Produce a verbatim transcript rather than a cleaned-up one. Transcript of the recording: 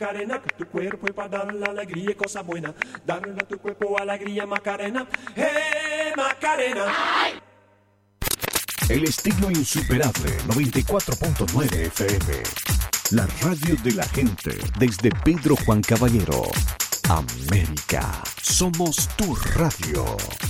Macarena, que tu cuerpo es para dar la alegría y cosas buenas. Darle a tu cuerpo alegría, Macarena. ¡Hey, Macarena! ¡Ay! El estilo insuperable, noventa y cuatro punto nueve F M. La radio de la gente, desde Pedro Juan Caballero. América, somos tu radio.